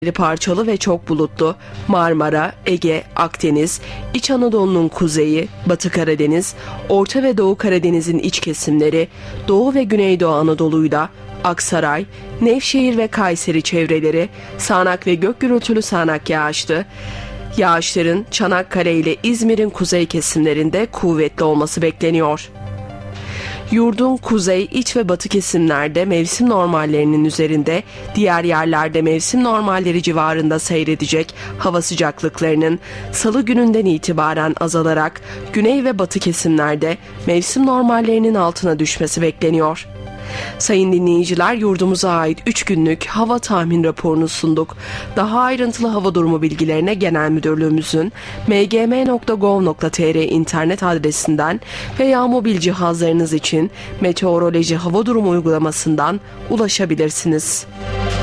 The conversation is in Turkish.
parçalı ve çok bulutlu. Marmara, Ege, Akdeniz, İç Anadolu'nun kuzeyi, Batı Karadeniz, Orta ve Doğu Karadeniz'in iç kesimleri, Doğu ve Güneydoğu Anadolu'yla Aksaray, Nevşehir ve Kayseri çevreleri, sağanak ve gök gürültülü sağanak yağışlı. Yağışların Çanakkale ile İzmir'in kuzey kesimlerinde kuvvetli olması bekleniyor. Yurdun kuzey, iç ve batı kesimlerde mevsim normallerinin üzerinde, diğer yerlerde mevsim normalleri civarında seyredecek hava sıcaklıklarının salı gününden itibaren azalarak güney ve batı kesimlerde mevsim normallerinin altına düşmesi bekleniyor. Sayın dinleyiciler, yurdumuza ait 3 günlük hava tahmin raporunu sunduk. Daha ayrıntılı hava durumu bilgilerine Genel Müdürlüğümüzün mgm.gov.tr internet adresinden veya mobil cihazlarınız için meteoroloji hava durumu uygulamasından ulaşabilirsiniz.